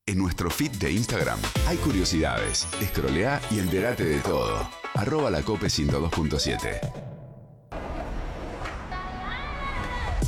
En nuestro feed de Instagram hay curiosidades. Scrollea y entérate de todo. @lacope102.7.